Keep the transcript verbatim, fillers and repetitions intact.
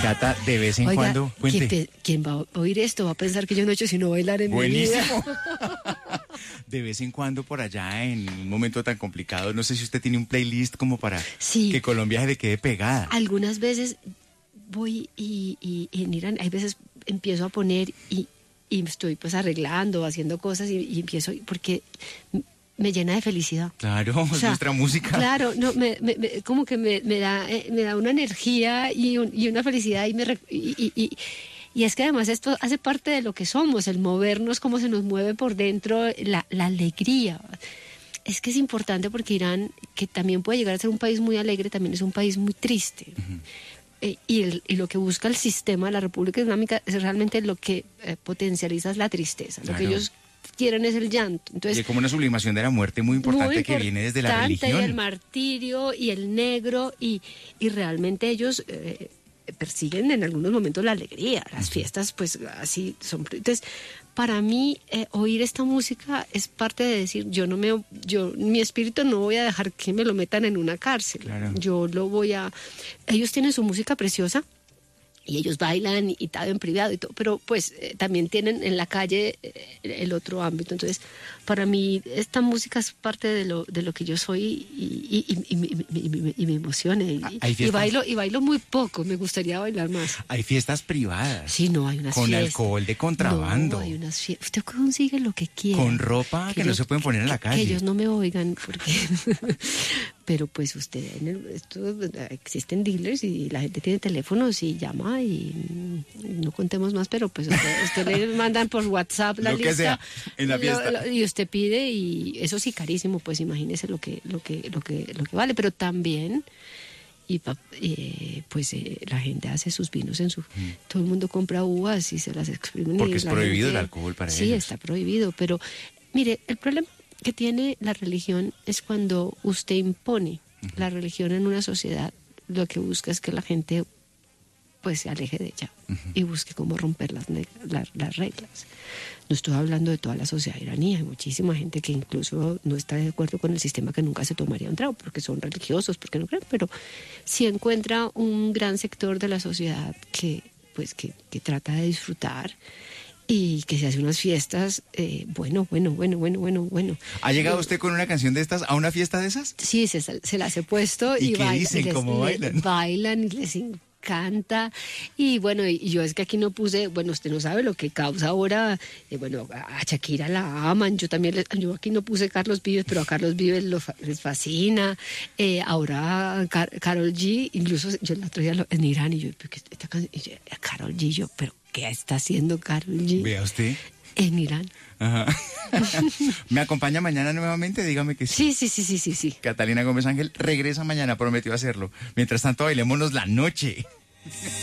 Cata, de vez en Oiga, cuando, cuente. ¿quién, ¿quién va a oír esto? Va a pensar que yo no he hecho sino bailar en Buenísimo. mi vida. De vez en cuando por allá, en un momento tan complicado, no sé si usted tiene un playlist como para Sí. que Colombia se le quede pegada. Algunas veces voy y, y, y en Irán, hay veces empiezo a poner y, y estoy pues arreglando, haciendo cosas y, y empiezo, porque me llena de felicidad. Claro, O es sea, nuestra música. Claro, no, me, me, me- como que me, me da eh, me da una energía y, un- y una felicidad y, me, re- y, y, y- y es que además esto hace parte de lo que somos, el movernos, cómo se nos mueve por dentro, la, la alegría. Es que es importante porque Irán, que también puede llegar a ser un país muy alegre, también es un país muy triste. Eh, y, el- y lo que busca el sistema de la República Islámica es realmente lo que eh, potencializa es la tristeza. Lo Claro. que ellos quieren es el llanto. Entonces, Y es como una sublimación de la muerte muy importante muy que viene desde la importante, religión. y el martirio y el negro y, y realmente ellos eh, persiguen en algunos momentos la alegría, las fiestas pues así son. Entonces para mí eh, oír esta música es parte de decir yo no me yo mi espíritu no voy a dejar que me lo metan en una cárcel. Claro. Yo lo voy a ellos tienen su música preciosa y ellos bailan y, y tal en privado y todo, pero pues eh, también tienen en la calle eh, el otro ámbito. Entonces, para mí esta música es parte de lo de lo que yo soy y, y, y, y, y- y- y- y me emociona y, Hay y fiestas. bailo y bailo muy poco. Me gustaría bailar más. Hay fiestas privadas. Sí, no hay unas Con fiestas. alcohol de contrabando. No, hay unas fiestas. Usted consigue lo que quiera. Con ropa que no se pueden poner en la que- calle. Que ellos no me oigan, porque. Pero pues usted, en el, esto, existen dealers y la gente tiene teléfonos y llama y, y no contemos más, pero pues usted, usted le mandan por WhatsApp la Lo que lista. sea, en la lo- fiesta. lo- y usted pide y eso sí carísimo, pues imagínese lo que, lo que, lo que, lo que vale, pero también. Y pa- eh, pues eh, la gente hace sus vinos en su... Todo el mundo compra uvas y se las exprimen. Porque y es la prohibido gente- el alcohol para sí, ellos. está prohibido, pero mire, el problema que tiene la religión es cuando usted impone la religión en una sociedad, lo que busca es que la gente pues se aleje de ella y busque cómo romper las, ne- la- las reglas. No estoy hablando de toda la sociedad iraní, hay muchísima gente que incluso no está de acuerdo con el sistema, que nunca se tomaría un trago porque son religiosos, porque no creen, pero sí encuentra un gran sector de la sociedad que pues que, que trata de disfrutar y que se hace unas fiestas, eh, bueno, bueno, bueno, bueno, bueno, bueno. ¿Ha llegado usted con una canción de estas a una fiesta de esas? Sí, se, se las he puesto ¿Y y, qué bailan, dicen? y les- ¿Cómo le- bailan? bailan y les encanta. Y bueno, y yo es que aquí no puse, bueno, usted no sabe lo que causa ahora, eh, bueno, a Shakira la aman, yo también, le- yo aquí no puse Carlos Vives, pero a Carlos Vives lo fa- les fascina. Eh, ahora Car- Karol G, incluso yo la otro día lo- en Irán y yo, ¿pero qué es esta canción? Y yo, Karol G, yo, pero ¿qué está haciendo Karol G Vea usted. en Irán? Ajá. ¿Me acompaña mañana nuevamente? Dígame que sí. Sí, sí, sí, sí, sí, sí. Catalina Gómez Ángel regresa mañana, prometió hacerlo. Mientras tanto, bailémonos la noche.